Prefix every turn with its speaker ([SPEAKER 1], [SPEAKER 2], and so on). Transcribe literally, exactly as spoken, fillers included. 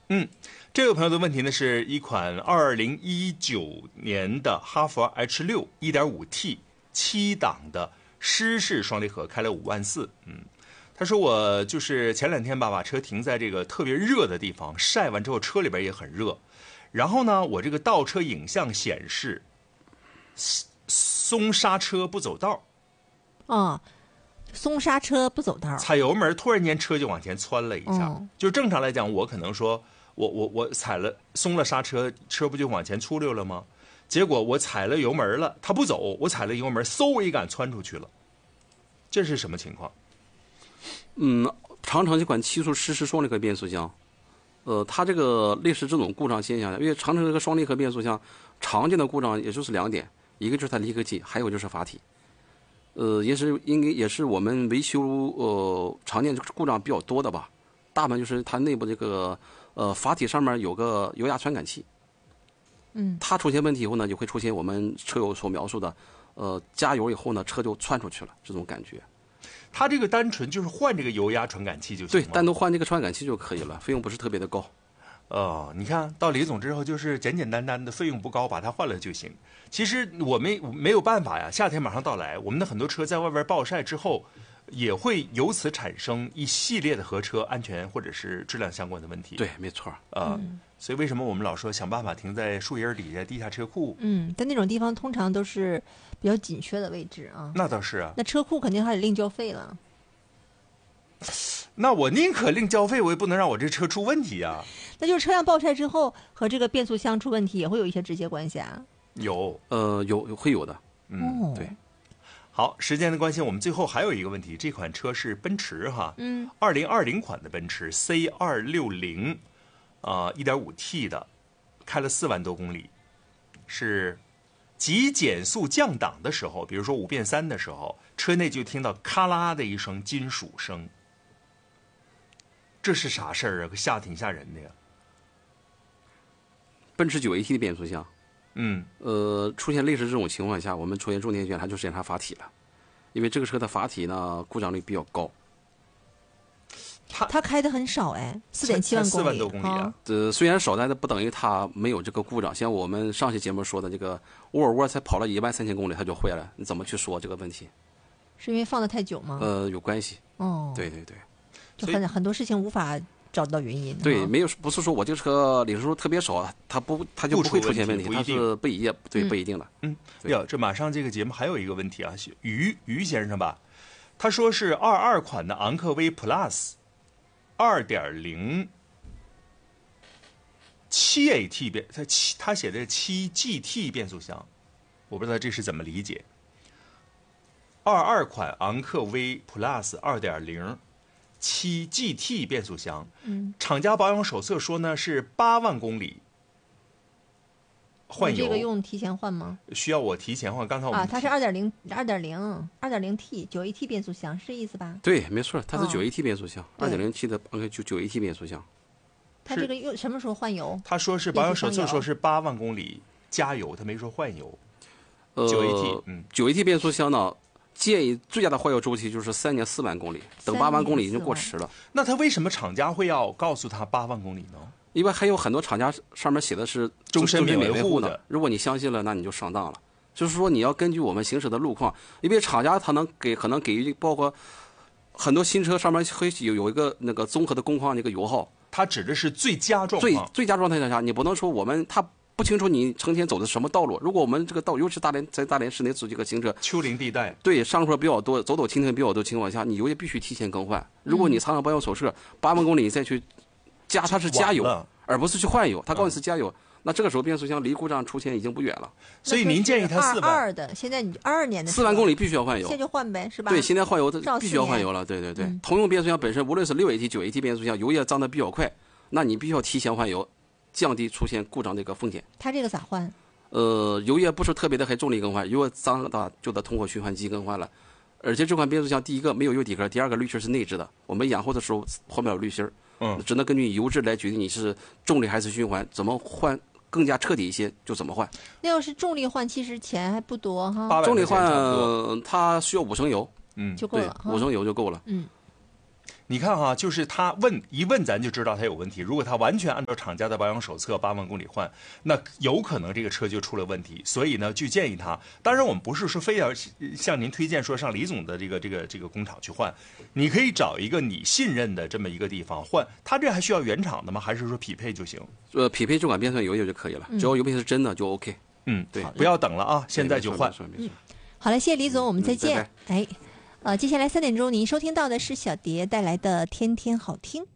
[SPEAKER 1] 嗯，这位朋友的问题呢，是一款二零一九年的哈弗 H 六 一点五 T 七档的湿式双离合，开了五万四。嗯，他说我就是前两天吧，把车停在这个特别热的地方，晒完之后车里边也很热，然后呢，我这个倒车影像显示松刹车不走道。
[SPEAKER 2] 哦，松刹车不走道，
[SPEAKER 1] 踩油门突然间车就往前窜了一下。
[SPEAKER 2] 嗯、
[SPEAKER 1] 就正常来讲，我可能说我我我踩了松了刹车，车不就往前出溜了吗？结果我踩了油门了，它不走，我踩了油门，嗖一杆窜出去了。这是什么情况？
[SPEAKER 3] 嗯，长城这款七速湿式双离合变速箱，呃，它这个类似这种故障现象，因为长城这个双离合变速箱常见的故障也就是两点，一个就是它离合器，还有就是阀体。呃，也是应该也是我们维修呃常见故障比较多的吧，大部分就是它内部这个呃阀体上面有个油压传感器。
[SPEAKER 2] 嗯，
[SPEAKER 3] 它出现问题以后呢，就会出现我们车友所描述的，呃，加油以后呢，车就窜出去了这种感觉。
[SPEAKER 1] 它这个单纯就是换这个油压传感器就行
[SPEAKER 3] 对，
[SPEAKER 1] 吗？
[SPEAKER 3] 单独换这个传感器就可以了，费用不是特别的高。
[SPEAKER 1] 哦，你看到李总之后，就是简简单单的，费用不高，把它换了就行。其实我们没有办法呀，夏天马上到来，我们的很多车在外边暴晒之后，也会由此产生一系列的和车安全或者是质量相关的问题。
[SPEAKER 3] 对，没错。
[SPEAKER 1] 呃、
[SPEAKER 2] 嗯，
[SPEAKER 1] 所以为什么我们老说想办法停在树荫底下、地下车库？
[SPEAKER 2] 嗯，但那种地方通常都是比较紧缺的位置啊。
[SPEAKER 1] 那倒是啊。
[SPEAKER 2] 那车库肯定还得另交费了。
[SPEAKER 1] 那我宁可另交费，我也不能让我这车出问题啊。
[SPEAKER 2] 那就是车辆暴晒之后和这个变速箱出问题也会有一些直接关系啊。
[SPEAKER 1] 有，
[SPEAKER 3] 呃，有会有的。
[SPEAKER 1] 嗯，
[SPEAKER 2] 哦、
[SPEAKER 3] 对。
[SPEAKER 1] 好，时间的关系，我们最后还有一个问题，这款车是奔驰哈，
[SPEAKER 2] 嗯，
[SPEAKER 1] 二零二零款的奔驰 C 二六零，啊，一点五 T 的，开了四万多公里，是急减速降档的时候，比如说五变三的时候，车内就听到咔啦的一声金属声，这是啥事儿啊？可吓挺吓人的呀。
[SPEAKER 3] 奔驰 九 A T 的变速箱。
[SPEAKER 1] 嗯，
[SPEAKER 3] 呃，出现类似这种情况下，我们出现重点检查就是检查阀体了，因为这个车的阀体呢故障率比较高。
[SPEAKER 2] 他他开的很少哎，四点七万公里，
[SPEAKER 1] 四万多公里啊。
[SPEAKER 3] 呃，虽然少，但是不等于它没有这个故障。像我们上期节目说的，这个沃尔沃才跑了一万三千公里，它就坏了，你怎么去说这个问题？
[SPEAKER 2] 是因为放的太久吗？
[SPEAKER 3] 呃，有关系。
[SPEAKER 2] 哦，
[SPEAKER 3] 对对对，
[SPEAKER 2] 就很很多事情无法找到原因。
[SPEAKER 3] 对，
[SPEAKER 2] 哦、
[SPEAKER 3] 没有不是说我这个车里程数特别少，它不它就不会出现问题，它是不一定，对，不一定的。
[SPEAKER 1] 嗯，哟，这马上这个节目还有一个问题啊，于于先生吧，他说是二二款的昂科威 Plus 二点零七 A T 变，他七他写的七 G T 变速箱，我不知道这是怎么理解。二二款昂科威 Plus 二点零七 G T 变速箱，
[SPEAKER 2] 嗯，
[SPEAKER 1] 厂家保养手册说呢是八万公里换油，
[SPEAKER 2] 这个用提前换吗？
[SPEAKER 1] 需要我提前换？刚才我们
[SPEAKER 2] 啊，它是二点零二点零二点零 T 九 A T 变速箱，是这意思吧？
[SPEAKER 3] 对，没错，它是九 A T 变速箱，二点零 T 的昂科就九 A T 变速箱。
[SPEAKER 2] 它这个用什么时候换油？
[SPEAKER 1] 他说是保养手册说是八万公里加油，他没说换油。
[SPEAKER 3] 呃，
[SPEAKER 1] 九 A T， 嗯，
[SPEAKER 3] 九 A T 变速箱呢，建议最佳的换油周期就是三年四万公里，等八万公里已经过时了。
[SPEAKER 1] 那他为什么厂家会要告诉他八万公里呢？
[SPEAKER 3] 因为还有很多厂家上面写的是
[SPEAKER 1] 终身免维护
[SPEAKER 3] 的，如果你相信了，那你就上当了。就是说你要根据我们行驶的路况，因为厂家他能给可能给予包括很多新车上面会有有一个那个综合的工况那个油耗，
[SPEAKER 1] 它指的是最佳状况。
[SPEAKER 3] 最最佳状态下，你不能说我们他不清楚你成天走的什么道路。如果我们这个道，尤其大连在大连市内走这个行车，
[SPEAKER 1] 丘陵地带，
[SPEAKER 3] 对上坡比较多，走走停停比较多情况下，你油也必须提前更换。如果你常常保养手册八万公里再去加，它是加油，而不是去换油。他告诉你是加油，嗯、那这个时候变速箱离故障出现已经不远了。
[SPEAKER 1] 所以您建议他四万
[SPEAKER 2] 二的，现在你二二年的
[SPEAKER 3] 四万公里必须要换油，
[SPEAKER 2] 现在就换呗，是吧？
[SPEAKER 3] 对，现在换油必须要换油了。对对对，嗯、通用变速箱本身无论是六 A T、九 A T 变速箱，油液脏的比较快，那你必须要提前换油，降低出现故障这个风险。
[SPEAKER 2] 它这个咋换？
[SPEAKER 3] 呃，油液不是特别的还重力更换，油液脏的就得通过循环机更换了。而且这款变速箱，第一个没有油底壳，第二个滤芯是内置的，我们养护的时候后面有滤芯，
[SPEAKER 1] 嗯，
[SPEAKER 3] 只能根据油质来决定你是重力还是循环，怎么换更加彻底一些就怎么换。
[SPEAKER 2] 那要是重力换，其实钱还不多哈。
[SPEAKER 3] 重力换它需要五升油，
[SPEAKER 1] 嗯，
[SPEAKER 2] 就够了，
[SPEAKER 3] 五升油就够了。
[SPEAKER 2] 嗯，
[SPEAKER 1] 你看哈，就是他问一问，咱就知道他有问题。如果他完全按照厂家的保养手册八万公里换，那有可能这个车就出了问题。所以呢，就建议他。当然，我们不是说非要向您推荐说上李总的这个这个这个工厂去换，你可以找一个你信任的这么一个地方换。他这还需要原厂的吗？还是说匹配就行？
[SPEAKER 3] 呃，匹配这款变速箱油就可以了，只要油配是真的就 OK。
[SPEAKER 1] 嗯，
[SPEAKER 3] 对，
[SPEAKER 1] 不要等了啊，现在就换。
[SPEAKER 3] 嗯，
[SPEAKER 2] 好了，谢谢李总，我们再见。
[SPEAKER 3] 嗯、拜拜
[SPEAKER 2] 哎。呃，接下来三点钟您收听到的是小蝶带来的《天天好听》。